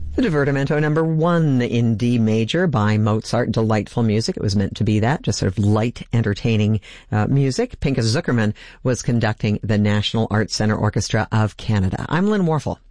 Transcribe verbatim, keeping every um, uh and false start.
The Divertimento number one in D major by Mozart. Delightful music. It was meant to be that, just sort of light, entertaining uh, music. Pinchas Zukerman was conducting the National Arts Centre Orchestra of Canada. I'm Lynn Warfel.